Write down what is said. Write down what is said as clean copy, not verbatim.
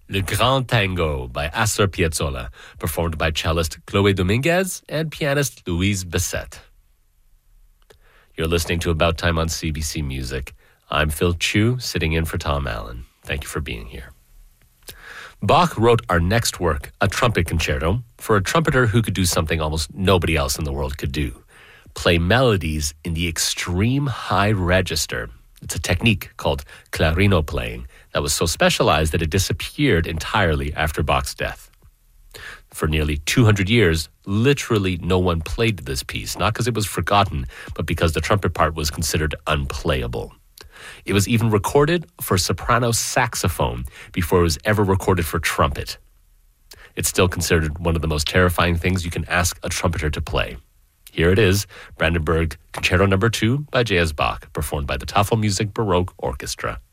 Le Grand Tango by Astor Piazzolla, performed by cellist Chloe Dominguez and pianist Louise Bessette. You're listening to About Time on CBC Music. I'm Phil Chu, sitting in for Tom Allen. Thank you for being here. Bach wrote our next work, a trumpet concerto, for a trumpeter who could do something almost nobody else in the world could do: play melodies in the extreme high register. It's a technique called clarino playing that was so specialized that it disappeared entirely after Bach's death. For nearly 200 years, literally no one played this piece, not because it was forgotten, but because the trumpet part was considered unplayable. It was even recorded for soprano saxophone before it was ever recorded for trumpet. It's still considered one of the most terrifying things you can ask a trumpeter to play. Here it is, Brandenburg Concerto No. 2 by J.S. Bach, performed by the Tafelmusik Baroque Orchestra.